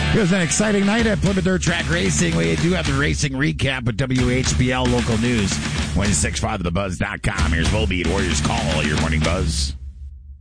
It was an exciting night at Plymouth Dirt Track Racing. We do have the racing recap with WHBL local news. 106.5thebuzz.com. Here's Volbeat Warriors Call, your morning buzz.